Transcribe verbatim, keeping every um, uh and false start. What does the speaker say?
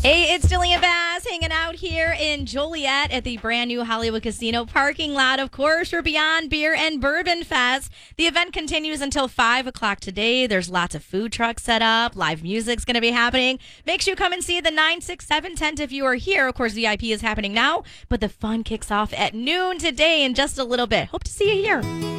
Hey, it's Jillian Bass hanging out here in Joliet at the brand new Hollywood Casino parking lot, of course, for Beyond Beer and Bourbon Fest. The event continues until five o'clock today. There's lots of food trucks set up. Live music's going to be happening. Make sure you come and see the nine six seven tent if you are here. Of course, V I P is happening now, but the fun kicks off at noon today in just a little bit. Hope to see you here.